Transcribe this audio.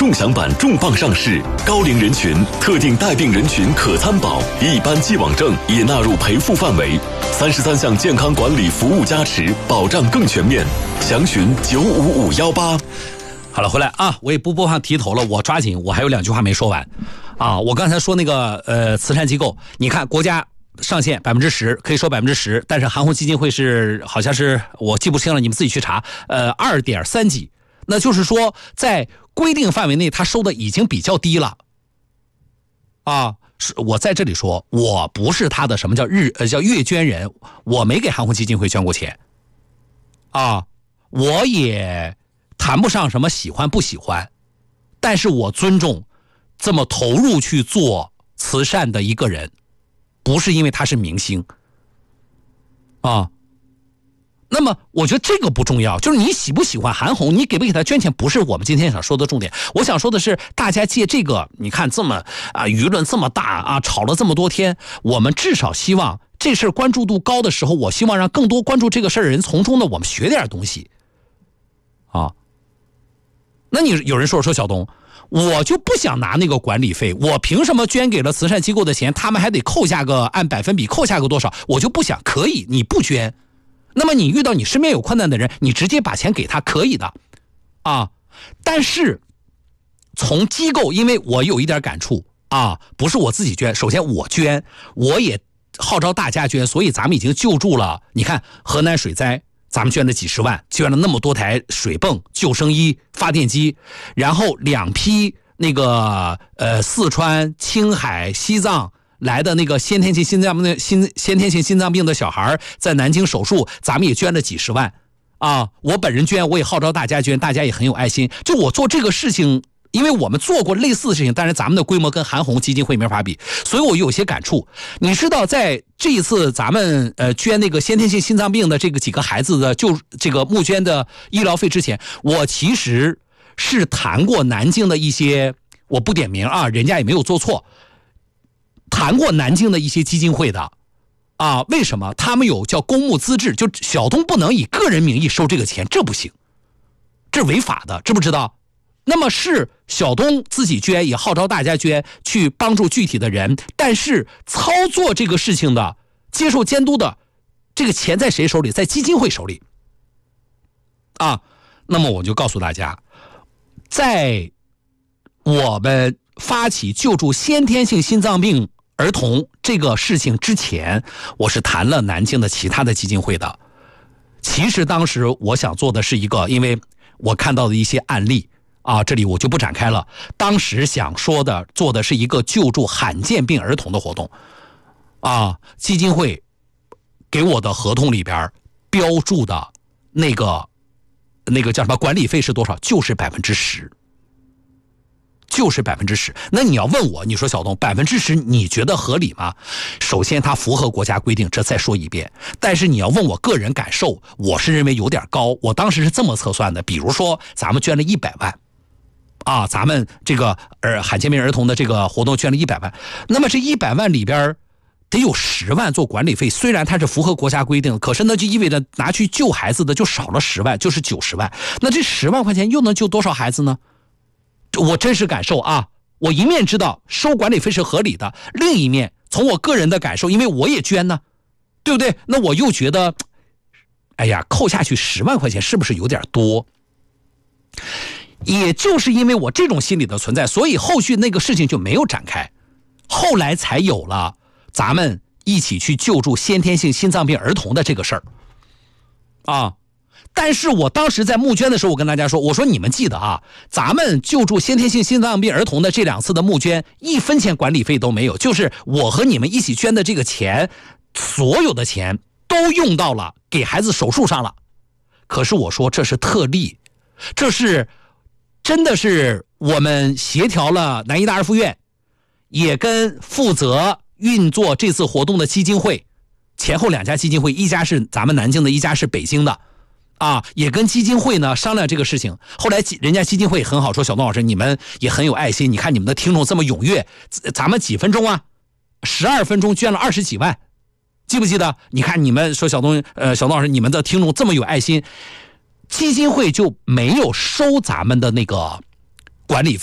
重享版重磅上市，高龄人群、特定带病人群可参保，一般既往症也纳入赔付范围。33项健康管理服务加持，保障更全面。详询95518。 好了，回来啊，我也不播放题头了，我抓紧，我还有2句话没说完啊。我刚才说那个慈善机构，你看国家上限10%，可以说10%，但是韩红基金会是好像是我记不清了，你们自己去查，2.3几，那就是说在规定范围内，他收的已经比较低了啊。我在这里说，我不是他的什么叫月捐人，我没给韩红基金会捐过钱啊，我也谈不上什么喜欢不喜欢，但是我尊重这么投入去做慈善的一个人，不是因为他是明星啊。那么我觉得这个不重要，就是你喜不喜欢韩红，你给不给他捐钱，不是我们今天想说的重点。我想说的是，大家借这个，你看这么舆论这么大啊，吵了这么多天，我们至少希望这事关注度高的时候，我希望让更多关注这个事的人从中呢，我们学点东西啊。那你有人说小东，我就不想拿那个管理费，我凭什么捐给了慈善机构的钱，他们还得扣下个按百分比扣下个多少？我就不想，可以，你不捐。那么你遇到你身边有困难的人，你直接把钱给他可以的啊。但是从机构，因为我有一点感触啊，不是我自己捐，首先我捐，我也号召大家捐，所以咱们已经救助了，你看河南水灾咱们捐了几十万，捐了那么多台水泵、救生衣、发电机，然后2批那个四川、青海、西藏来的那个先天性心脏病的小孩在南京手术，咱们也捐了几十万啊！我本人捐，我也号召大家捐，大家也很有爱心。就我做这个事情，因为我们做过类似的事情，但是咱们的规模跟韩红基金会没法比，所以我有些感触。你知道，在这一次咱们捐那个先天性心脏病的这个几个孩子的这个募捐的医疗费之前，我其实是谈过南京的一些，我不点名啊，人家也没有做错。谈过南京的一些基金会的啊，为什么他们有叫公募资质，就小东不能以个人名义收这个钱，这不行，这违法的，知不知道？那么是小东自己捐，也号召大家捐，去帮助具体的人，但是操作这个事情的、接受监督的，这个钱在谁手里？在基金会手里啊。那么我就告诉大家，在我们发起救助先天性心脏病儿童这个事情之前，我是谈了南京的其他的基金会的。其实当时我想做的是一个，因为我看到的一些案例啊，这里我就不展开了。当时想说的做的是一个救助罕见病儿童的活动啊，基金会给我的合同里边标注的那个叫什么管理费是多少？就是10%。就是10%。那你要问我，你说小东10%你觉得合理吗？首先它符合国家规定，这再说一遍。但是你要问我个人感受，我是认为有点高。我当时是这么测算的，比如说咱们捐了100万啊，咱们这个罕见病儿童的这个活动捐了100万，那么这100万里边得有10万做管理费，虽然它是符合国家规定，可是呢就意味着拿去救孩子的就少了10万，就是90万。那这10万块钱又能救多少孩子呢？我真实感受啊，我一面知道收管理费是合理的，另一面从我个人的感受，因为我也捐呢，对不对？那我又觉得，哎呀，扣下去10万块钱是不是有点多？也就是因为我这种心理的存在，所以后续那个事情就没有展开，后来才有了咱们一起去救助先天性心脏病儿童的这个事儿啊。但是我当时在募捐的时候，我跟大家说，我说你们记得啊，咱们救助先天性心脏病儿童的这2次的募捐，1分钱管理费都没有，就是我和你们一起捐的这个钱，所有的钱都用到了给孩子手术上了。可是我说这是特例，这是真的是我们协调了南医大二附院，也跟负责运作这次活动的基金会，前后2家基金会，一家是咱们南京的，一家是北京的。啊，也跟基金会呢商量这个事情。后来人家基金会很好，说小东老师你们也很有爱心，你看你们的听众这么踊跃，咱们几分钟啊，12分钟捐了20几万，记不记得？你看你们说小东老师你们的听众这么有爱心，基金会就没有收咱们的那个管理费。